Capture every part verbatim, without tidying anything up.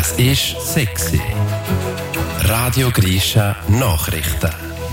Es ist sexy. Radio Grisha Nachrichten.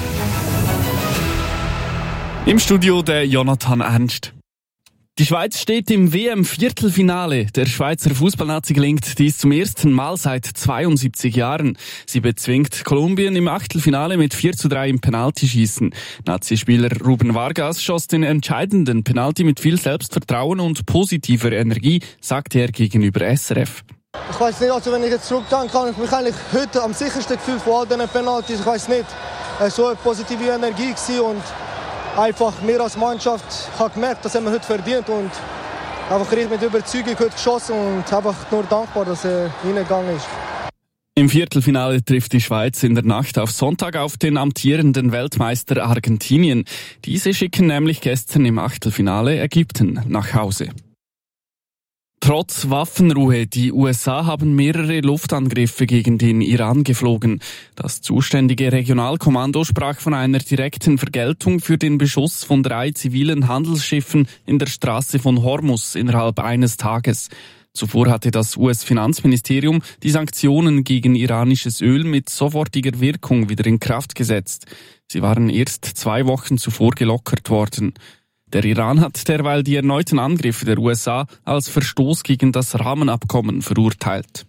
Im Studio der Jonathan Ernst. Die Schweiz steht im W M-Viertelfinale. Der Schweizer Fußballnazi gelingt dies zum ersten Mal seit zweiundsiebzig Jahren. Sie bezwingt Kolumbien im Achtelfinale mit vier zu drei im Penaltyschießen. Nazi-Spieler Ruben Vargas schoss den entscheidenden Penalty mit viel Selbstvertrauen und positiver Energie, sagte er gegenüber S R F. Ich weiss nicht, also wenn ich jetzt zurückdenke, habe ich mich eigentlich heute am sichersten gefühlt von all diesen Penaltys. Ich weiss nicht, es war so eine positive Energie gewesen und einfach wir als Mannschaft haben gemerkt, das haben wir heute verdient und einfach richtig mit Überzeugung heute geschossen und einfach nur dankbar, dass er reingegangen ist. Im Viertelfinale trifft die Schweiz in der Nacht auf Sonntag auf den amtierenden Weltmeister Argentinien. Diese schicken nämlich gestern im Achtelfinale Ägypten nach Hause. Trotz Waffenruhe, die U S A haben mehrere Luftangriffe gegen den Iran geflogen. Das zuständige Regionalkommando sprach von einer direkten Vergeltung für den Beschuss von drei zivilen Handelsschiffen in der Straße von Hormuz innerhalb eines Tages. Zuvor hatte das U S-Finanzministerium die Sanktionen gegen iranisches Öl mit sofortiger Wirkung wieder in Kraft gesetzt. Sie waren erst zwei Wochen zuvor gelockert worden. Der Iran hat derweil die erneuten Angriffe der U S A als Verstoß gegen das Rahmenabkommen verurteilt.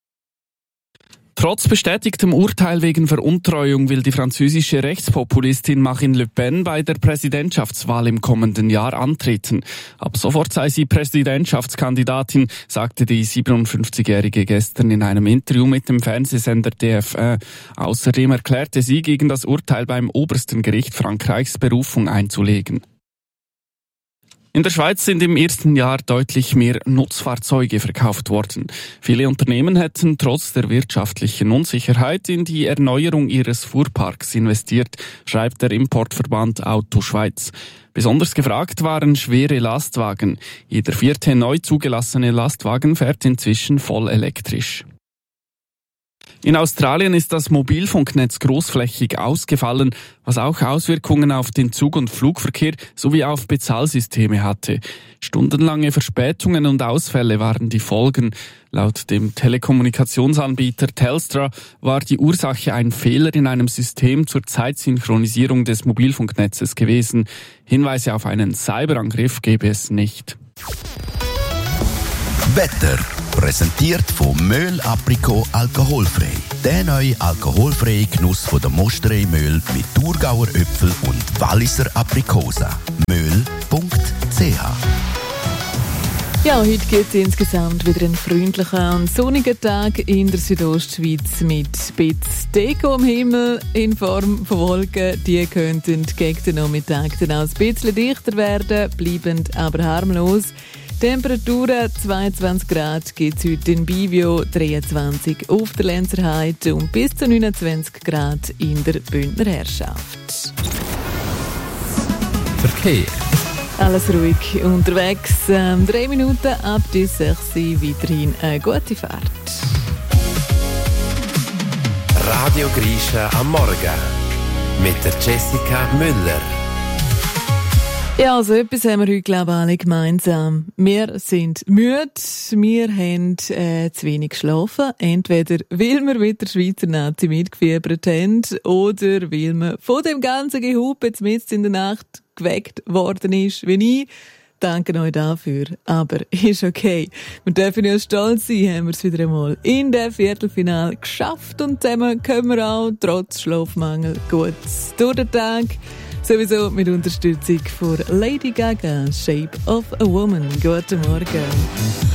Trotz bestätigtem Urteil wegen Veruntreuung will die französische Rechtspopulistin Marine Le Pen bei der Präsidentschaftswahl im kommenden Jahr antreten. Ab sofort sei sie Präsidentschaftskandidatin, sagte die siebenundfünfzigjährige gestern in einem Interview mit dem Fernsehsender T F eins. Außerdem erklärte sie, gegen das Urteil beim obersten Gericht Frankreichs Berufung einzulegen. In der Schweiz sind im ersten Jahr deutlich mehr Nutzfahrzeuge verkauft worden. Viele Unternehmen hätten trotz der wirtschaftlichen Unsicherheit in die Erneuerung ihres Fuhrparks investiert, schreibt der Importverband Auto Schweiz. Besonders gefragt waren schwere Lastwagen. Jeder vierte neu zugelassene Lastwagen fährt inzwischen voll elektrisch. In Australien ist das Mobilfunknetz großflächig ausgefallen, was auch Auswirkungen auf den Zug- und Flugverkehr sowie auf Bezahlsysteme hatte. Stundenlange Verspätungen und Ausfälle waren die Folgen. Laut dem Telekommunikationsanbieter Telstra war die Ursache ein Fehler in einem System zur Zeitsynchronisierung des Mobilfunknetzes gewesen. Hinweise auf einen Cyberangriff gäbe es nicht. Wetter. Präsentiert von Möhl Aprikot alkoholfrei. Der neue alkoholfreie Genuss von der Mosterei Möhl mit Thurgauer Äpfel und Walliser Aprikosen. möhl punkt c h. Ja, heute gibt es insgesamt wieder einen freundlichen und sonnigen Tag in der Südostschweiz mit ein bisschen Deko am Himmel in Form von Wolken. Die könnten gegen den Nachmittag dann auch ein bisschen dichter werden, bleibend aber harmlos. Temperaturen zweiundzwanzig Grad gibt es heute in Bivio, dreiundzwanzig auf der Lenzerheide und bis zu neunundzwanzig Grad in der Bündner Herrschaft. Verkehr. Alles ruhig unterwegs. Ähm, drei Minuten ab die sechs. Weiterhin eine gute Fahrt. Radio Grisha am Morgen. Mit der Jessica Müller. Ja, also etwas haben wir heute, glaube ich, alle gemeinsam. Wir sind müde, wir haben äh, zu wenig geschlafen. Entweder weil wir mit der Schweizer Nazi mitgefiebert haben oder weil man von dem ganzen Gehupe jetzt mitten in der Nacht geweckt worden ist, wie ich. Danke euch dafür. Aber ist okay. Wir dürfen ja stolz sein, haben wir es wieder einmal in der Viertelfinale geschafft und zusammen können wir auch trotz Schlafmangel gut durch den Tag. Sowieso mit Unterstützung von Lady Gaga, Shape of a Woman. Guten Morgen.